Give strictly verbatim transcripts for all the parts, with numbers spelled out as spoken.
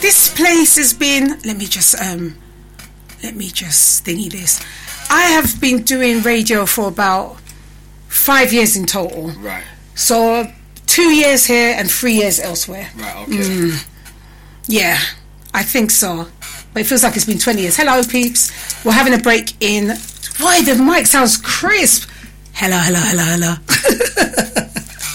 this place has been. Let me just um, let me just thingy this. I have been doing radio for about five years in total. Right. So two years here and three years elsewhere. Right. Okay. Mm, yeah, I think so. But it feels like it's been twenty years. Hello, peeps. We're having a break in. Why the mic sounds crisp? Hello, hello, hello, hello.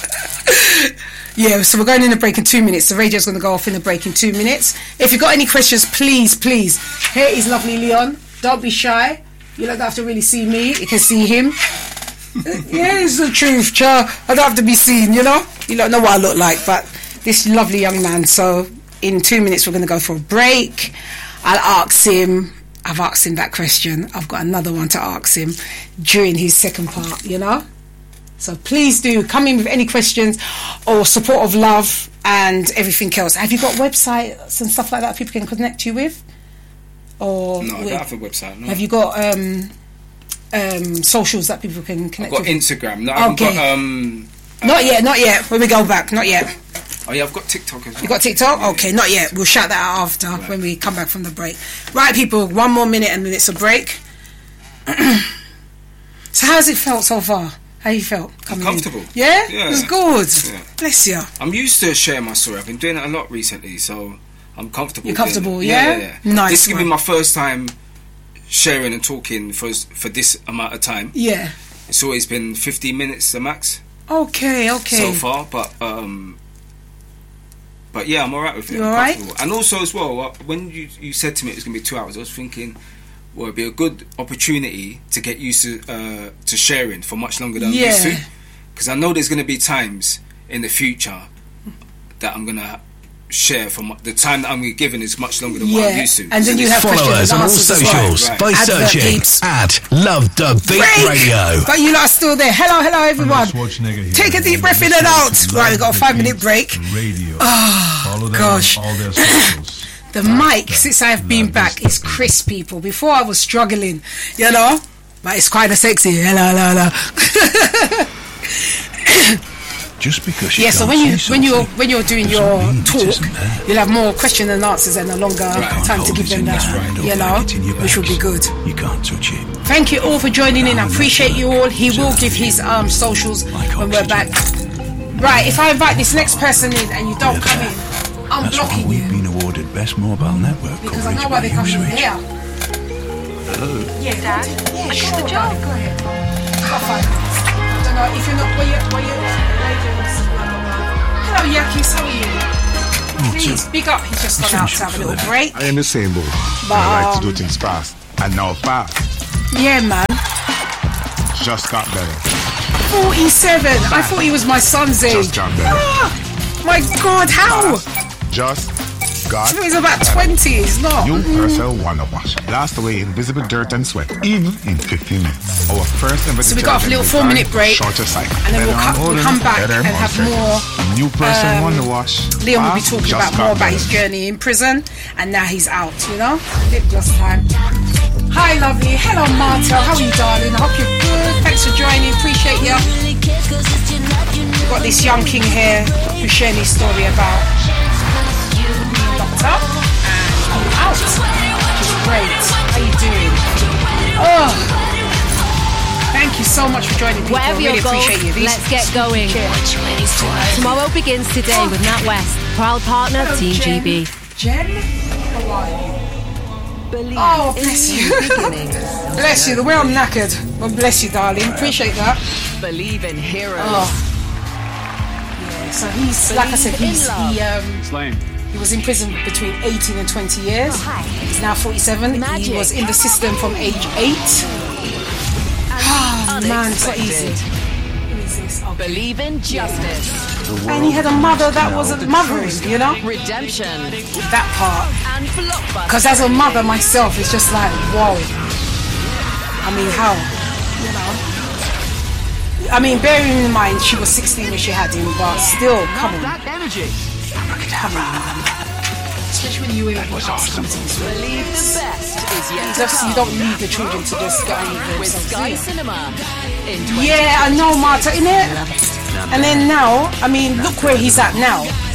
Yeah, so we're going in a break in two minutes. The radio's going to go off in a break in two minutes. If you've got any questions, please, please. Here is lovely Leon. Don't be shy. You don't have to really see me. You can see him. Yeah, it's the truth, Cha. I don't have to be seen, you know? You don't know what I look like, but this lovely young man. So in two minutes, we're going to go for a break. I'll ask him. I've asked him that question. I've got another one to ask him during his second part, you know? So please do come in with any questions or support of love and everything else. Have you got websites and stuff like that people can connect you with? Or no, I with, don't have a website. No. Have you got um, um, socials that people can connect I've got with? Instagram. No, I've okay. got... Um, not yet, not yet. When we go back, not yet. Oh yeah, I've got TikTok as well. You got TikTok? Yeah. Okay, not yet. We'll shout that out after right. when we come back from the break. Right, people, one more minute and then it's a break. So how's it felt so far? How you felt? I'm comfortable. In? Yeah? Yeah. It was good. Yeah. Bless you. I'm used to sharing my story. I've been doing it a lot recently, so I'm comfortable. You're comfortable, yeah? Yeah? Yeah, yeah. Nice. This is going to be my first time sharing and talking for for this amount of time. Yeah. It's always been fifteen minutes the max. Okay, okay. So far, but um, but yeah, I'm alright with it. You alright? And also as well, when you you said to me it was going to be two hours, I was thinking, well, it'd be a good opportunity to get used to uh, to sharing for much longer than yeah. I'm used to, because I know there's going to be times in the future that I'm going to share for mu- the time that I'm given is much longer than yeah. what I'm used to. And then so you have follow us on all socials right. by Advert searching peeps. at Love the Beat Break. Radio. But you lot are still there. Hello, hello everyone. Take a deep breath in and out. Right, we've got a five minute break. Radio. Oh gosh. All their socials. The mic, since I've been back, is crisp, people. Before I was struggling, you know, but it's quite a sexy. Hello, hello, hello. Just because you yeah, so when you when you're when you're doing your talk, you'll have more question and answers and a longer right. time to give them that, right. you know, which will be good. You can't touch it. Thank you all for joining in. I appreciate you all. He will give his um socials when we're back. Right, if I invite this next person in and you don't come in, I'm That's blocking why we've you. been awarded Best Mobile Network Because I coverage know why by they come in Newsreach. here. Hello. Yeah, Dad, yeah, I sure, got the job. darling, go ahead. Got five minutes. I don't know if you're not. Where you? Where you? Hello, Yakis. How are you? Please, big up. He's just gone out to have a little break. I am the same boy. But, I like to um, do things fast. And now fast. Yeah, man. Just got better. forty-seven. I thought he was my son's age. Just got better. Ah, my God, how? Just got I thought he's about twenty. He's not. New Persil Wonder Wash. Blast away invisible dirt and sweat, even in fifteen minutes. Our first ever So we got a little four-minute break, shorter cycle. and then we'll, Better come, we'll on come back better and have moisture. more. New Persil um, Wonder Wash. Leon will be Fast, talking just about got more about better. his journey in prison, and now he's out, you know? Lip gloss time. Hi, lovely. Hello, Marta. How are you, darling? I hope you're good. Thanks for joining. Appreciate you. We've got this young king here who's sharing his story about being locked up and out. Which is great. How you doing? Oh, thank you so much for joining me. I Whatever really your goals, appreciate you. These let's get going. Tomorrow begins today with NatWest, proud partner Hello, Team Jen. G B. Jen, how are you? Believe Oh, bless in you. new beginnings. Bless you. The way I'm knackered. Well, bless you, darling. Appreciate that. Believe in heroes. Oh. Yeah, so he's, like I said, he's, he, um, he was in prison between eighteen and twenty years. He's now forty-seven. Magic. He was in the system from age eight. Ah, man, it's not easy. Who is this? Okay. Believe in justice. And he had a mother that wasn't mothering, you know? Redemption. That part. And blockbuster. Because as a mother myself, it's just like, whoa. I mean, how? You know? I mean, bearing in mind, she was sixteen when she had him, but still, come on. Come on. Especially when you were awesome. Believe the best is yet to Just, you come. don't need the children to just get on with With themselves. Sky do you? Cinema in Yeah, I know, Marta, innit? And then now, I mean, look where he's at now. Sky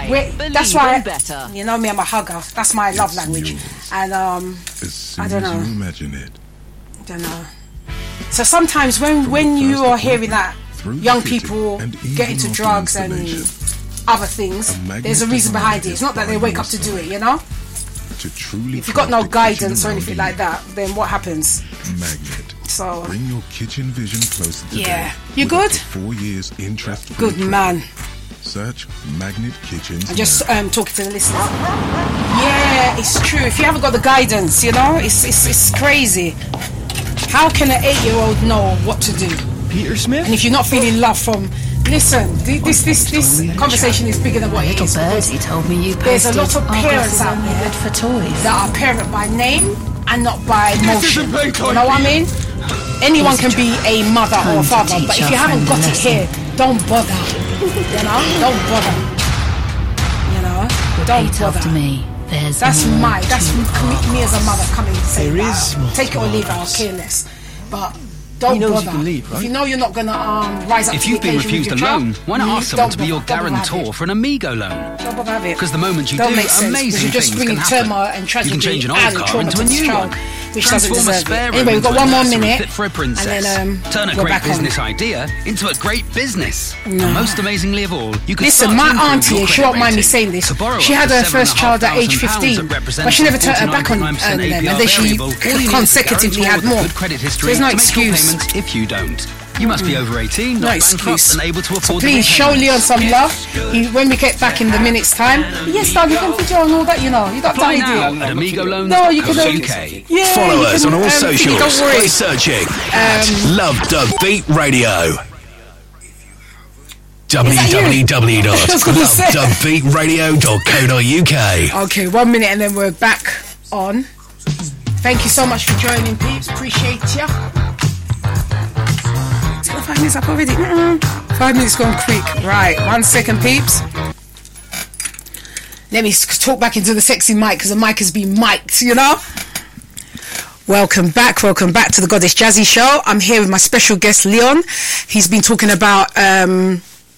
Sky. Wait, Believe that's why in better. you know me, I'm a hugger. That's my love language. yours. And um, As soon I don't as know. you imagine it. I don't know. So sometimes when From when the you first are hearing that appointment, through the young kitchen, people and get even into after drugs and installation, other things, a magnet there's a reason design behind it. is It's not that they by wake your up to do side. it, you know. To truly If you've got no craft the guidance kitchen or anything around like that, then what happens? you. Magnet. So Bring your kitchen vision closer today. Yeah. You with good? up to Four years interest-free good credit. man. Search Magnet Kitchens. I'm just now. um, talking to the listeners. Yeah, it's true. If you haven't got the guidance, you know, it's it's, it's crazy. How can an eight-year-old know what to do? Peter Smith? And if you're not feeling love from, listen, thi- this this this conversation is bigger than what it Little is. because birdie told me you There's a posted lot of our parents glasses out only there good for toys. that are parent by name and not by motion. isn't playtime, You know what I mean? Anyone can be a mother or a Time to father, teach but if our you haven't friend got a it here, don't bother. You know, don't bother. You know, don't Repeat after bother. me. There's That's more my, that's to me, our me as a mother coming to say There that. is more Take it to or our leave it, I'll lives. care less. But don't He knows bother. you can leave, If right? you know you're not going to um, rise up If to you've the been occasion with refused a your child, loan, why not mm, ask someone to be don't your bother, don't have guarantor it. for an Amigo loan? Don't bother have it. Because the moment you Don't do, make sense, because amazing you're just things bringing can happen. turmoil and You tragedy can change an old and car trauma into to a this new child, one. which doesn't Transform a deserve spare it. room Anyway, we've got into a one more nursery minute, fit for a princess. and then um, Turn a we're great back business on. idea into a great business. And most amazingly of all, you can Listen, start my to improve auntie, your she credit won't mind me rating. saying this. To borrow She up had to her first child at age seven thousand pounds fifteen, that represents but she never turned her back on forty-nine point nine percent um, them, A P R and then she variable. All you need is a consecutively guarantor had with a more. good credit So history there's no to make your excuse. payments if you don't. You must be over eighteen, No not excuse. bankrupt, and able to afford the Please show Leon repayments. some love. He, when we get back in the minutes time, yes, dog, you can video and all that, you know. You got Apply time now to at Amigo Loans No, you can. U Um, K. yeah, Follow you us can, on all um, socials Don't worry. by searching at Love Dub Beat Radio. w w w dot I was gonna love say. dub beat radio dot co dot u k. Okay, one minute and then we're back on. Thank you so much for joining, peeps. Appreciate ya. It's got five minutes up already. Mm-mm. Five minutes gone quick. Right, one second, peeps. Let me s- talk back into the sexy mic because the mic has been mic'd, you know? Welcome back, welcome back to the Goddess Jazzy Show. I'm here with my special guest, Leon. He's been talking about um,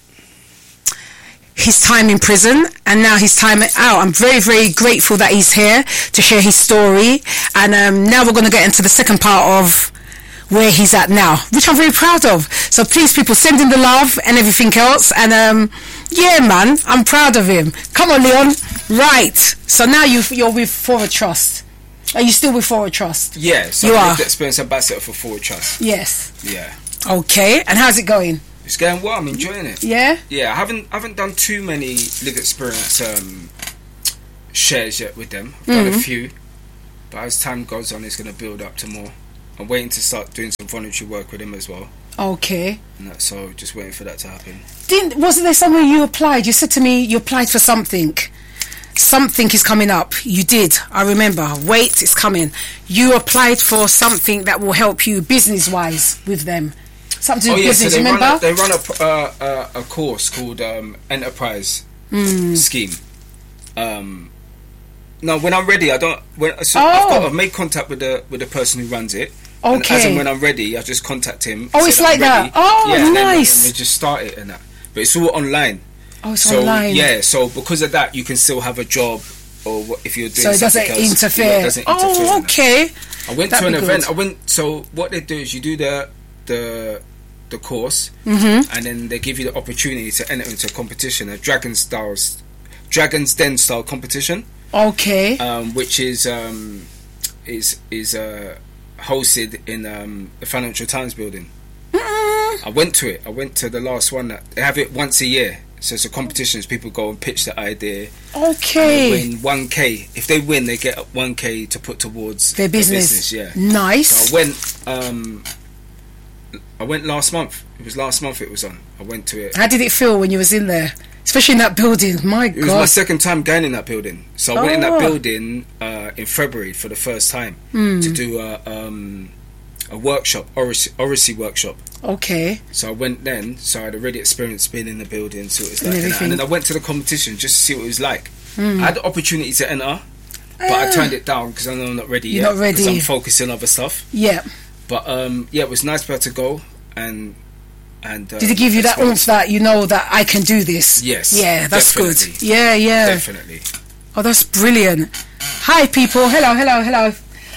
his time in prison and now his time out. I'm very, very grateful that he's here to share his story. And um, now we're going to get into the second part of where he's at now, which I'm very proud of. So please, people, send him the love and everything else. And um, yeah, man, I'm proud of him. Come on, Leon. Right. So now you've, you're with Forward Trust. Are you still with Forward Trust? Yeah, so You I'm are? the experience ambassador for Forward Trust. Yes. Yeah. Okay. And how's it going? It's going well, I'm enjoying it. Yeah? Yeah, I haven't I haven't done too many live experience um, shares yet with them. I've done a few, but as time goes on, it's going to build up to more. I'm waiting to start doing some voluntary work with them as well. Okay. And that, so just waiting for that to happen. Didn't wasn't there somewhere you applied? You said to me you applied for something. Something is coming up. You did. I remember. Wait, it's coming. You applied for something that will help you business wise with them. Something to do Oh with yeah, so business. they run, remember? a, they run a, p- uh, uh, a course called um, Enterprise Scheme. Um, no, when I'm ready, I don't. When, so I've, Oh. got, I've made contact with the with the person who runs it. And as Okay. and when I'm ready, I just contact him. Oh, say it's that like I'm that. ready. Oh, yeah, and then- nice. and they just start it and that. But it's all online. Oh, it's so online. yeah, so because of that, you can still have a job, or what, if you're doing So it doesn't something else, interfere. yeah, it doesn't interfere Oh, in that. okay. I went That'd to an be event. good. I went. So what they do is you do the the the course, Mm-hmm. and then they give you the opportunity to enter into a competition, a Dragon Styles, Dragon's Den style competition, Okay. um, which is um, is is uh, hosted in um, the Financial Times building. I went to it. I went to the last one. That they have it once a year. So it's a competition. People go and pitch the idea. Okay. They win one K. If they win, they get one K to put towards Their business. yeah. Nice. So I went. Um, I went last month. It was last month. It was on. I went to it. How did it feel when you was in there, especially in that building? My It was God. my second time going in that building. So I went in Oh. that building uh, in February for the first time Hmm. to do a um, a workshop, oracy, oracy workshop. Okay. So I went then. So I'd already experienced being in the building, so it was And like, and, everything. and then I went to the competition just to see what it was like. Hmm. I had the opportunity to enter, but I turned it down because I know I'm not ready Ah. You're yet. not ready. Because I'm focusing on other stuff. Yeah. But um, yeah, it was nice to be able to go and And uh, did it give you that experience. oomph that you know that I can do this? Yes. Yeah, that's definitely. good. Yeah, yeah. Definitely. Oh, that's brilliant. Hi, people. Hello, hello, hello.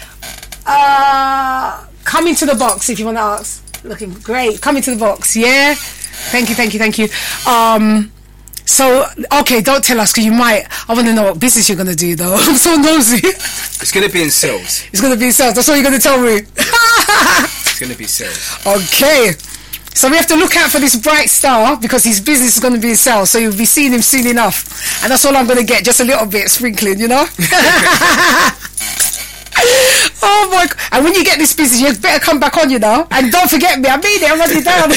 Uh, come into the box if you want to ask. Looking great. Come into the box. Yeah. Thank you, thank you, thank you. Um, so, okay, don't tell us because you might. I want to know what business you're going to do, though. I'm so nosy. It's going to be in sales. It's going to be in sales. That's what you're going to tell me. It's going to be sales. Okay. So we have to look out for this bright star because his business is going to be in sales. So you'll be seeing him soon enough. And that's all I'm going to get. Just a little bit sprinkling, you know? Oh my God. And when you get this business, you better come back on, you know? And don't forget me. I mean it. I'll run you down.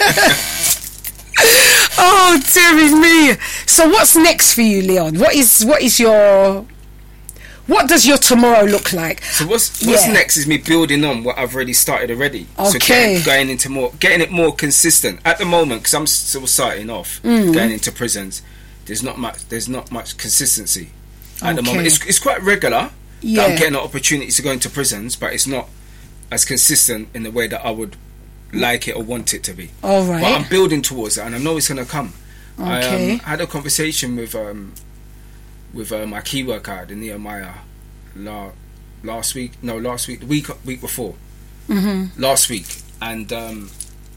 Oh, dearie me. So what's next for you, Leon? What is what is your... What does your tomorrow look like? So what's what's Yeah. next is me building on what I've already started already. So Okay. getting, going into more, getting it more consistent. At the moment, because I'm still starting off, Mm. going into prisons, there's not much. There's not much consistency at the Okay. moment. It's it's quite regular. Yeah. That I'm getting opportunities to go into prisons, but it's not as consistent in the way that I would like it or want it to be. All right. But I'm building towards that, and I know it's going to come. Okay. I um, had a conversation with um, with uh, my key worker, the Nehemiah, la- last week. No, last week, the week week before, Mm-hmm. last week, and um,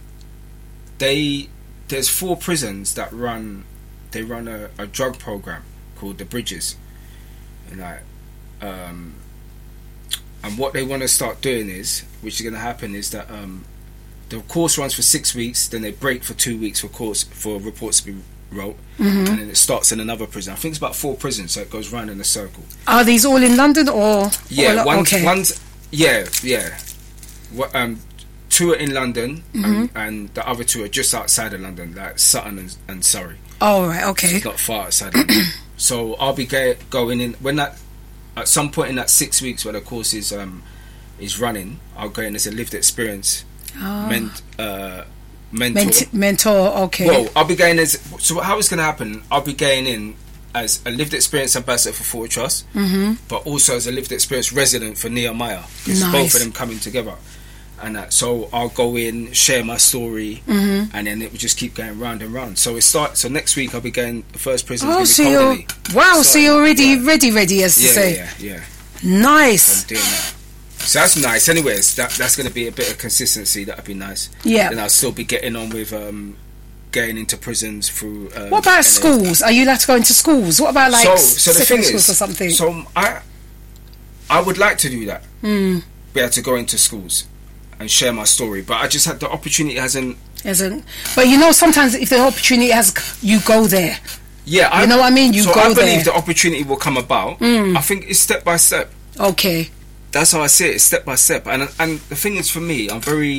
they there's four prisons that run. They run a, a drug program called the Bridges, and like, um, and what they want to start doing is, which is going to happen, is that um, the course runs for six weeks, then they break for two weeks for course for reports to be wrote, Mm-hmm. and then it starts in another prison. I think it's about four prisons, so it goes round in a circle. Are these all in London or? Yeah, or, one's, okay. one's yeah, yeah. What um, two are in London, Mm-hmm. and, and the other two are just outside of London, like Sutton and, and Surrey. Oh, right, okay. Not far outside London. So I'll be ga- going in when that at some point in that six weeks where the course is um is running. I'll go in as a lived experience Oh. ment, uh, mentor. Ment- mentor, okay. Well, I'll be going as so. How it's going to happen? I'll be going in as a lived experience ambassador for Forward Trust, Mm-hmm. but also as a lived experience resident for Nehemiah. It's Nice. both of them coming together, and that, so I'll go in, share my story, Mm-hmm. and then it will just keep going round and round. So it start. So next week I'll be going. The first prison Oh, is so going you're to be Colderley. wow, so Starting- you're already yeah. ready, ready, as to Yeah, say. yeah, yeah. Nice. I'm doing that. So that's nice. Anyways, that that's going to be a bit of consistency. That'd be nice. Yeah. Then I'll still be getting on with um, getting into prisons through. Um, What about N S. schools? Are you allowed to go into schools? What about like so, so the secondary thing schools is, or something? so I, I would like to do that. Mm. Be able to go into schools and share my story, but I just had the opportunity hasn't. Isn't? But you know, sometimes if the opportunity has, you go there. Yeah, I, You know what I mean? You so go I believe there. the opportunity will come about. Mm. I think it's step by step. Okay. That's how I see it. It's step by step, and and the thing is, for me, I'm very